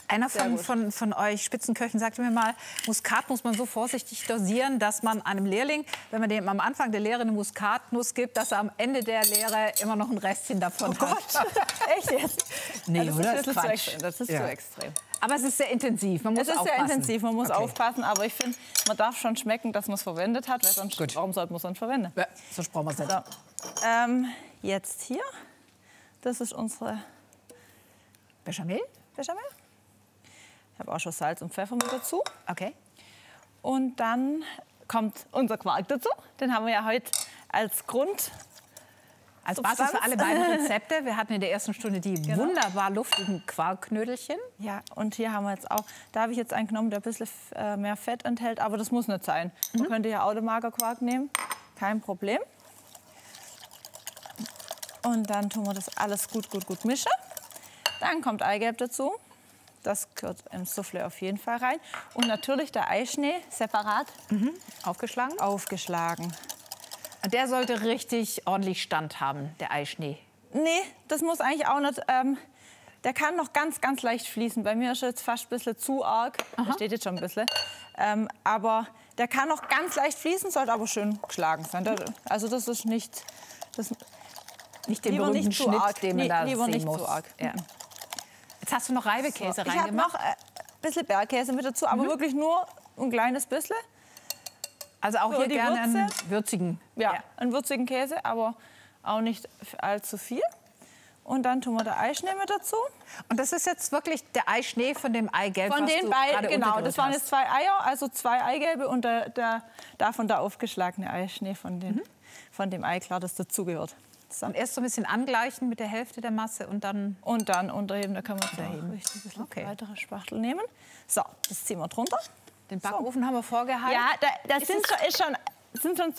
Einer von euch Spitzenköchen sagte mir mal, Muskat muss man so vorsichtig dosieren, dass man einem Lehrling, wenn man dem am Anfang der Lehre eine Muskatnuss gibt, dass er am Ende der Lehre immer noch ein Restchen davon hat. Gott, echt jetzt? Nee, das oder? Ist Quatsch. Das ist zu extrem. Aber es ist sehr intensiv, man muss aufpassen. Es ist sehr intensiv, man muss aufpassen, aber ich finde, man darf schon schmecken, dass man es verwendet hat, weil sonst, warum sollte man es dann verwenden? Ja, sonst brauchen wir es nicht. So. Jetzt hier, das ist unsere Bechamel. Ich habe auch schon Salz und Pfeffer mit dazu. Okay. Und dann kommt unser Quark dazu. Den haben wir ja heute als Grund. Als Basis für alle beiden Rezepte. Wir hatten in der ersten Stunde die wunderbar luftigen Quarkknödelchen. Ja, und hier haben wir jetzt auch, da habe ich jetzt einen genommen, der ein bisschen mehr Fett enthält, aber das muss nicht sein. Man könnte ja auch den Magerquark nehmen, kein Problem. Und dann tun wir das alles gut mischen. Dann kommt Eigelb dazu. Das gehört im Soufflé auf jeden Fall rein. Und natürlich der Eischnee separat Aufgeschlagen. Und der sollte richtig ordentlich Stand haben, der Eischnee. Nee, das muss eigentlich auch nicht. Der kann noch ganz leicht fließen. Bei mir ist er jetzt fast ein bisschen zu arg. Da steht jetzt schon ein bisschen. Aber der kann noch ganz leicht fließen, sollte aber schön geschlagen sein. Also das ist nicht... Nicht den berühmten Schnitt, den man da lieber sehen nicht muss. zu arg. Ja. Jetzt hast du noch Reibekäse reingemacht. Ich habe noch ein bisschen Bergkäse mit dazu, aber wirklich nur ein kleines bisschen. Also auch hier gerne einen würzigen. Ja, einen würzigen Käse, aber auch nicht allzu viel. Und dann tun wir den Eischnee mit dazu. Und das ist jetzt wirklich der Eischnee von dem Eigelb, von was den du beiden, genau. Das waren hast. jetzt 2 Eier, also 2 Eigelbe und davon der aufgeschlagene Eischnee von dem Eiklar, das dazugehört. So. Und erst so ein bisschen angleichen mit der Hälfte der Masse und dann... Und dann unterheben, da können wir ein bisschen weitere Spachtel nehmen. So, das ziehen wir drunter. Den Backofen haben wir vorgeheizt. Ja, sind schon